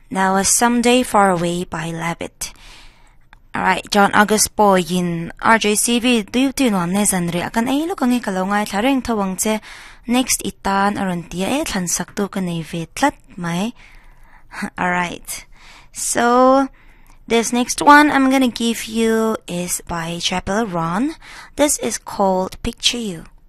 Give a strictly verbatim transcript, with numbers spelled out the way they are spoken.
That was Someday Far Away by Labbit. Alright, John August Boyin, R J C V, do you do one nesanri? Akan ay lo kang ikalongay tlareng tawang che next itan aron tia eh tlansak tu kan ay vetlat may. Alright, so this next one I'm gonna give you is by Chappell Ron. This is called Picture You.